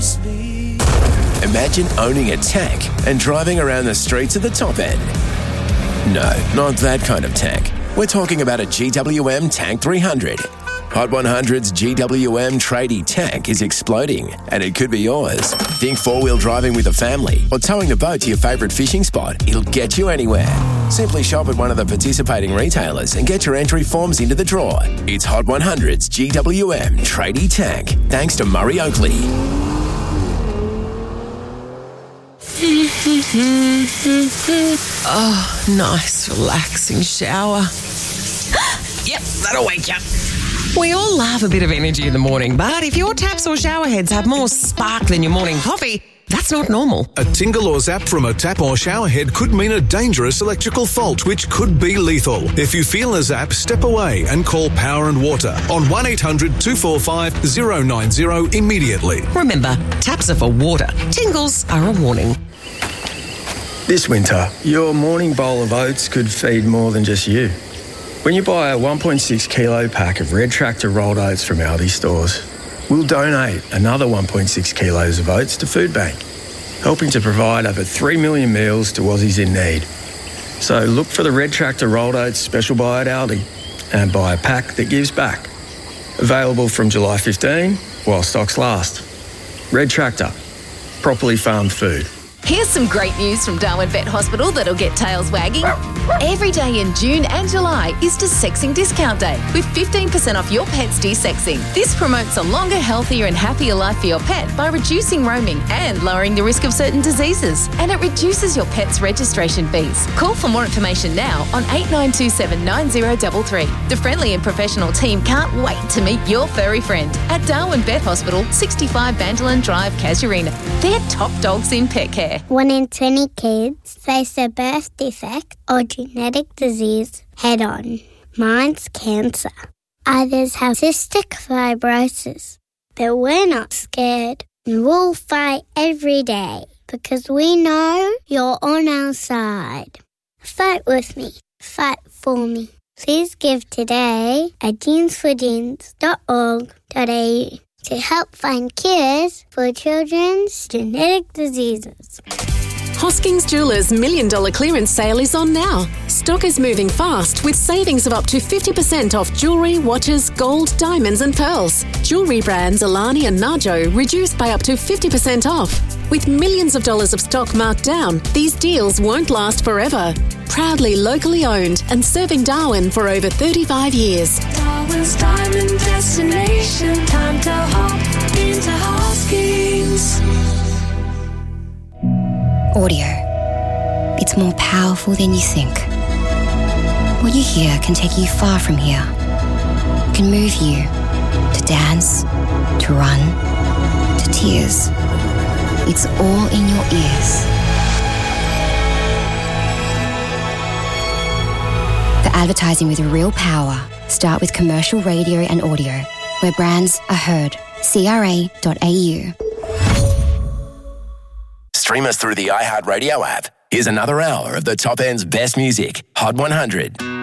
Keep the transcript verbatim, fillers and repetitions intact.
Imagine owning a tank and driving around the streets of the Top End. No, not that kind of tank. We're talking about a G W M Tank three hundred. Hot one hundred's G W M tradie tank is exploding, and it could be yours. Think four-wheel driving with a family or towing the boat to your favourite fishing spot. It'll get you anywhere. Simply shop at one of the participating retailers and get your entry forms into the draw. It's Hot one hundred's G W M tradie tank, thanks to Murray Oakley. Oh, nice, relaxing shower. Yep, that'll wake you up. We all love a bit of energy in the morning, but if your taps or shower heads have more spark than your morning coffee, that's not normal. A tingle or zap from a tap or shower head could mean a dangerous electrical fault, which could be lethal. If you feel a zap, step away and call Power and Water on one eight hundred two four five zero nine zero immediately. Remember, taps are for water. Tingles are a warning. This winter, your morning bowl of oats could feed more than just you. When you buy a one point six kilo pack of Red Tractor rolled oats from Aldi stores, we'll donate another one point six kilos of oats to Food Bank, helping to provide over three million meals to Aussies in need. So look for the Red Tractor rolled oats special buy at Aldi and buy a pack that gives back. Available from July fifteenth while stocks last. Red Tractor, properly farmed food. Here's some great news from Darwin Vet Hospital that'll get tails wagging. Every day in June and July is Desexing Discount Day with fifteen percent off your pet's desexing. This promotes a longer, healthier and happier life for your pet by reducing roaming and lowering the risk of certain diseases. And it reduces your pet's registration fees. Call for more information now on eight nine two seven nine zero three three. The friendly and professional team can't wait to meet your furry friend at Darwin Vet Hospital, sixty-five Bandolan Drive, Casuarina. They're top dogs in pet care. One in twenty kids face a birth defect or genetic disease head-on. Mine's cancer. Others have cystic fibrosis. But we're not scared. And we'll fight every day because we know you're on our side. Fight with me. Fight for me. Please give today at jeans for jeans dot org dot a u to help find cures for children's genetic diseases. Hoskins Jewelers Million Dollar Clearance Sale is on now. Stock is moving fast with savings of up to fifty percent off jewellery, watches, gold, diamonds and pearls. Jewellery brands Alani and Najo reduced by up to fifty percent off. With millions of dollars of stock marked down, these deals won't last forever. Proudly locally owned and serving Darwin for over thirty-five years. Darwin's diamond destination. Time to hop into Hoskins. Audio. It's more powerful than you think. What you hear can take you far from here. It can move you to dance, to run, to tears. It's all in your ears. For advertising with real power, start with commercial radio and audio, where brands are heard. C R A dot A U. Stream us through the iHeartRadio app. Here's another hour of the Top End's best music, Hot one hundred.